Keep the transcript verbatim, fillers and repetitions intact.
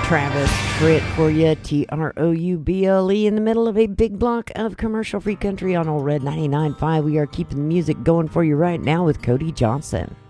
Travis Tritt for you, T R O U B L E, in the middle of a big block of commercial free country on Old Red ninety-nine point five. We are keeping the music going for you right now with Cody Johnson.